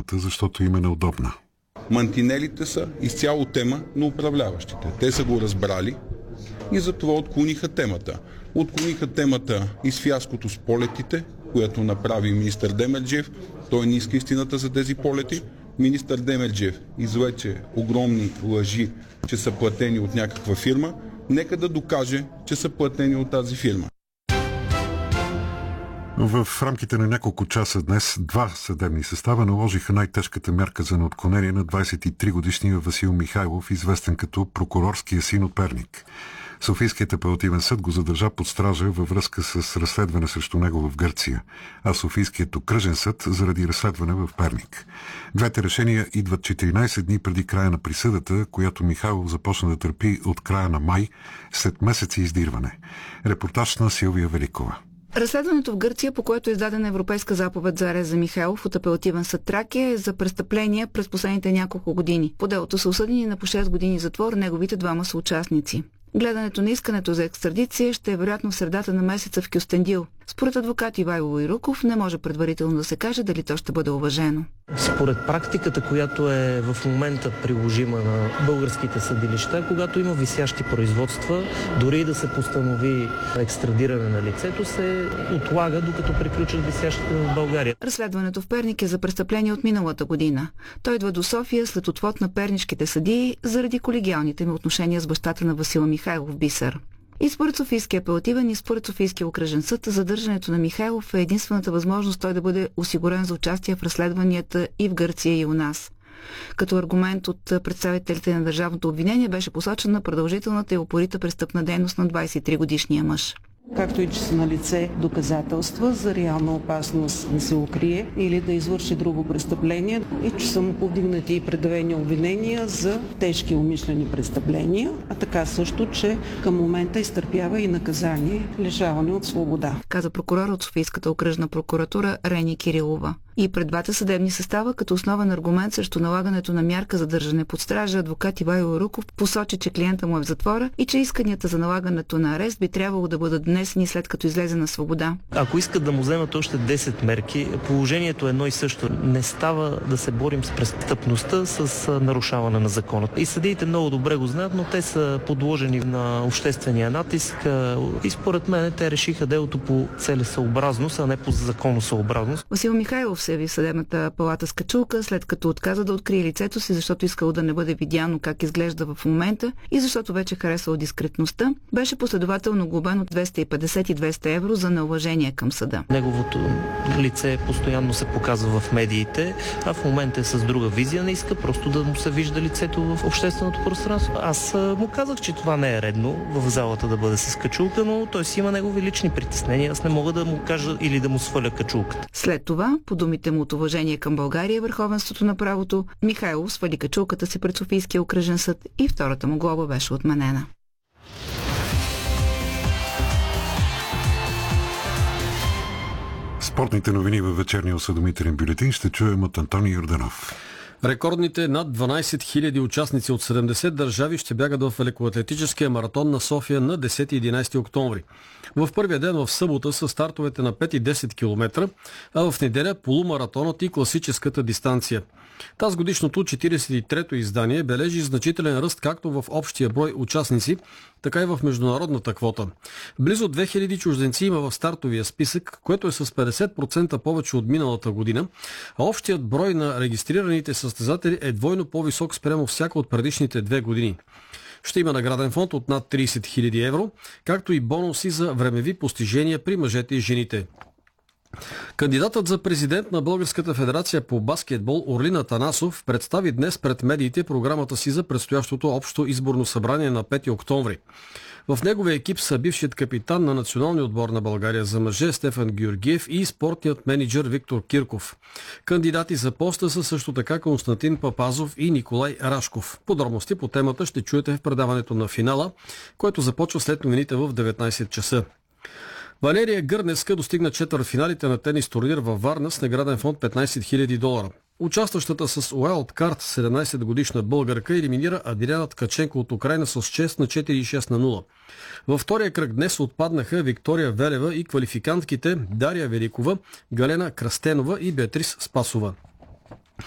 темата, защото им е неудобна. Мантинелите са изцяло тема на управляващите. Те са го разбрали и затова отклониха темата. Отклониха темата и с фиаското с полетите, което направи министър Демерджиев. Той не иска истината за тези полети. Министър Демерджиев излече огромни лъжи, че са платени от някаква фирма. Нека да докаже, че са платени от тази фирма. В рамките на няколко часа днес 2 съдебни състава наложиха най-тежката мярка за неотклонение на 23-годишния Васил Михайлов, известен като прокурорския син от Перник. Софийският апелативен съд го задържа под стража във връзка с разследване срещу него в Гърция, а Софийският окръжен съд заради разследване в Перник. Двете решения идват 14 дни преди края на присъдата, която Михайлов започна да търпи от края на май, след месеци издирване. Репортаж на Силвия Великова. Разследването в Гърция, по което е издадена европейска заповед за арест за Михайлов от апелативен съд Тракия, е за престъпления през последните няколко години. По делото са осъдени на по 6 години затвор неговите двама съучастници. Гледането на искането за екстрадиция ще е вероятно в средата на месеца в Кюстендил. Според адвокат Ивайло Ируков не може предварително да се каже дали то ще бъде уважено. Според практиката, която е в момента приложима на българските съдилища, когато има висящи производства, дори да се постанови екстрадиране на лицето, се отлага докато приключат висящите в България. Разследването в Перник е за престъпление от миналата година. Той идва до София след отвод на пернишките съдии заради колегиалните им отношения с бащата на Васил Михайлов Бисер. И според Софийския апелативен и според Софийския окръжен съд, задържането на Михайлов е единствената възможност той да бъде осигурен за участие в разследванията и в Гърция, и у нас. Като аргумент от представителите на държавното обвинение беше посочена продължителната и упорита престъпна дейност на 23-годишния мъж. Както и че са налице доказателства за реална опасност да се укрие или да извърши друго престъпление и че са му повдигнати и предявени обвинения за тежки умишлени престъпления, а така също, че към момента изтърпява и наказание лишаване от свобода. Каза прокурор от Софийската окръжна прокуратура Рени Кирилова. И пред двата съдебни състава, като основен аргумент срещу налагането на мярка за държане под стража, адвокат Ивайло Ируков посочи, че клиента му е в затвора и че исканията за налагането на арест би трябвало да бъдат днесени след като излезе на свобода. Ако искат да му вземат още 10 мерки, положението е едно и също. Не става да се борим с престъпността с нарушаване на закона. И съдиите много добре го знаят, но те са подложени на обществения натиск и според мен те решиха делото по целесъобразност, а не по законосъобразност. Васил Михайлов се яви в съдебната палата с качулка, след като отказа да открие лицето си, защото искал да не бъде видяно как изглежда в момента и защото вече харесал дискретността. Беше последователно глобен от 250 и 200 евро за неуважение към съда. Неговото лице постоянно се показва в медиите, а в момента е с друга визия. Не иска просто да му се вижда лицето в общественото пространство. Аз му казах, че това не е редно в залата да бъде с качулка, но той си има негови лични притеснения. Аз не мога да му кажа или да му сваля качулката. След това, по думите му от уважение към България и върховенството на правото, Михайлов свали качулката си пред Софийския окръжен съд и втората му глоба беше отменена. Спортните новини във вечерния осведомителен бюлетин ще чуем от Антони Йорданов. Рекордните над 12 000 участници от 70 държави ще бягат в лекоатлетическия маратон на София на 10 и 11 октомври. В първия ден в събота са стартовете на 5 и 10 км, а в неделя полумаратонът и класическата дистанция. Тази годишното 43-то издание бележи значителен ръст както в общия брой участници, така и в международната квота. Близо 2000 чужденци има в стартовия списък, което е с 50% повече от миналата година, а общият брой на регистрираните състезатели е двойно по-висок спрямо всяка от предишните 2 години. Ще има награден фонд от над 30 000 евро, както и бонуси за времеви постижения при мъжете и жените. Кандидатът за президент на Българската федерация по баскетбол Орлин Атанасов представи днес пред медиите програмата си за предстоящото общо изборно събрание на 5 октомври. В неговия екип са бившият капитан на националния отбор на България за мъже Стефан Георгиев и спортният менеджер Виктор Кирков. Кандидати за поста са също така Константин Папазов и Николай Рашков. Подробности по темата ще чуете в предаването на финала, което започва след новините в 19 часа. Валерия Гърневска достигна четвъртфиналите на тенис турнир във Варна с награден фонд $15 000. Участващата с Уайлдкарт 17-годишна българка елиминира Адриана Ткаченко от Украйна с 6 на 4 и 6 на 0. Във втория кръг днес отпаднаха Виктория Велева и квалификантките Дария Великова, Галена Кръстенова и Беатрис Спасова.